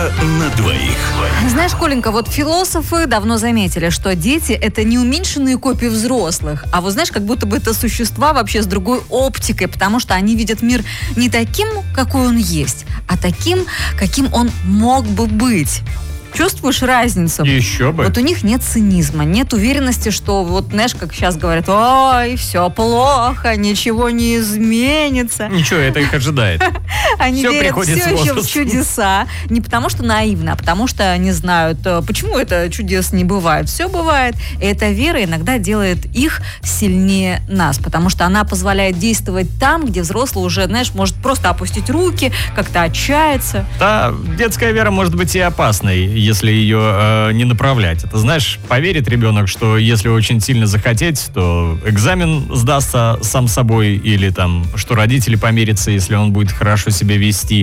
Утро на двоих. Знаешь, Коленька, вот философы давно заметили, что дети — это не уменьшенные копии взрослых, а вот знаешь, как будто бы это существа вообще с другой оптикой, потому что они видят мир не таким, какой он есть, а таким, каким он мог бы быть. Чувствуешь разницу? Еще бы. Вот у них нет цинизма, нет уверенности, что вот, знаешь, как сейчас говорят, ой, все плохо, ничего не изменится. Ничего, это их ожидает. Они Всё верят приходит все с еще в возрастом. чудеса. Не потому что наивно, а потому что не знают, почему это чудес не бывает. Все бывает. И эта вера иногда делает их сильнее нас, потому что она позволяет действовать там, где взрослый уже, знаешь, может просто опустить руки, как-то отчаяться. Да, детская вера может быть и опасной, если ее не направлять. Это, знаешь, поверит ребенок, что если очень сильно захотеть, то экзамен сдастся сам собой, или там, что родители помирятся, если он будет хорошо себя вести.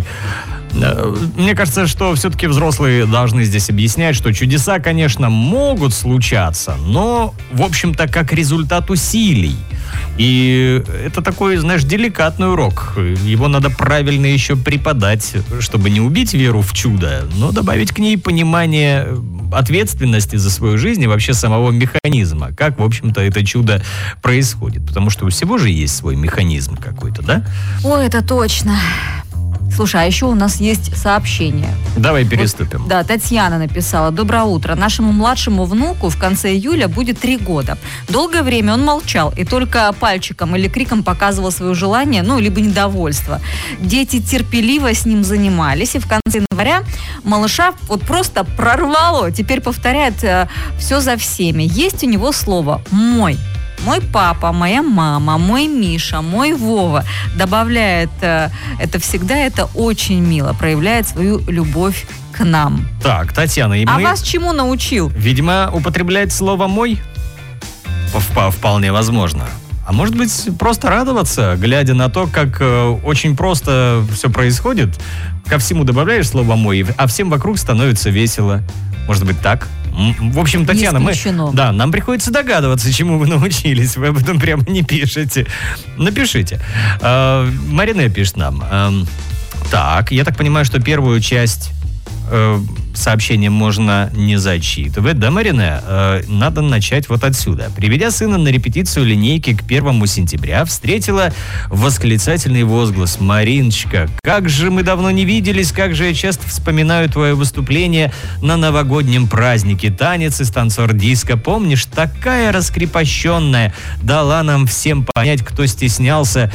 Мне кажется, что все-таки взрослые должны здесь объяснять, что чудеса, конечно, могут случаться, но, в общем-то, как результат усилий. И это такой, знаешь, деликатный урок. Его надо правильно еще преподать, чтобы не убить веру в чудо, но добавить к ней понимание ответственности за свою жизнь и вообще самого механизма, как, в общем-то, это чудо происходит. Потому что у всего же есть свой механизм какой-то, да? Ой, это точно. Слушай, а еще у нас есть сообщение. Давай переступим. Вот, да, Татьяна написала: «Доброе утро. Нашему младшему внуку в конце июля будет 3 года. Долгое время он молчал и только пальчиком или криком показывал свое желание, либо недовольство. Дети терпеливо с ним занимались, и в конце января малыша вот просто прорвало. Теперь повторяет все за всеми. Есть у него слово «мой». Мой папа, моя мама, мой Миша, мой Вова. Добавляет это всегда, это очень мило. Проявляет свою любовь к нам». Так, Татьяна, и А мы... вас чему научил? Видимо, употреблять слово «мой» вполне возможно. А может быть, просто радоваться, глядя на то, как очень просто все происходит. Ко всему добавляешь слово «мой», а всем вокруг становится весело. Может быть, так? В общем, Татьяна, нам приходится догадываться, чему вы научились. Вы об этом прямо не пишете. Напишите. Марина пишет нам. Так, я так понимаю, что первую часть сообщения можно не зачитывать. Да, Марина? Надо начать вот отсюда. Приведя сына на репетицию линейки к 1 сентября, встретила восклицательный возглас: «Мариночка, как же мы давно не виделись, как же я часто вспоминаю твое выступление на новогоднем празднике. Танец из танцор диско. Помнишь, такая раскрепощенная. Дала нам всем понять, кто стеснялся,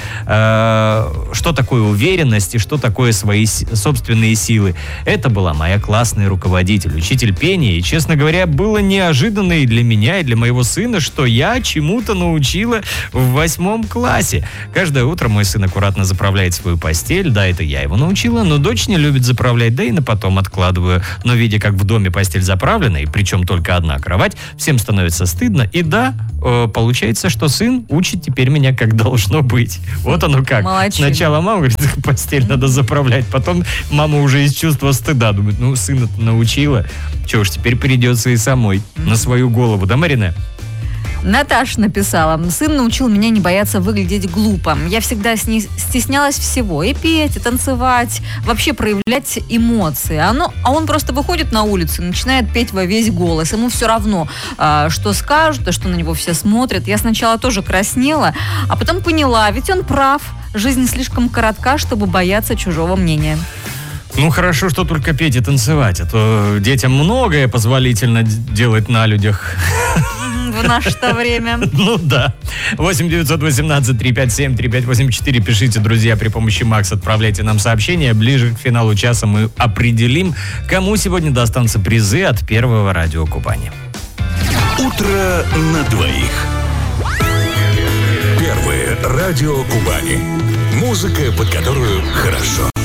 что такое уверенность и что такое свои собственные силы. Это была моя классная руководитель, учитель пения, и, честно говоря, было неожиданно и для меня, и для моего сына, что я чему-то научила в 8 классе. Каждое утро мой сын аккуратно заправляет свою постель, да, это я его научила, но дочь не любит заправлять, да и на потом откладываю. Но видя, как в доме постель заправлена, и причем только одна кровать, всем становится стыдно, и да, получается, что сын учит теперь меня, как должно быть. Вот оно как. Молодчина. Сначала мама говорит, постель надо заправлять, потом мама уже из чувства стыда думает, сына научила, чего ж, теперь придется и самой на свою голову, да, Марина? Наташа написала: «Сын научил меня не бояться выглядеть глупо. Я всегда стеснялась всего. И петь, и танцевать, вообще проявлять эмоции. А он просто выходит на улицу и начинает петь во весь голос. Ему все равно, что скажут, и что на него все смотрят. Я сначала тоже краснела, а потом поняла, ведь он прав. Жизнь слишком коротка, чтобы бояться чужого мнения». Хорошо, что только петь и танцевать, а то детям многое позволительно делать на людях. В наше-то время. Да. 8-918-357-3584. Пишите, друзья, при помощи Макс отправляйте нам сообщения. Ближе к финалу часа мы определим, кому сегодня достанутся призы от Первого радио Кубани. Утро на двоих. Первое радио Кубани. Музыка, под которую хорошо.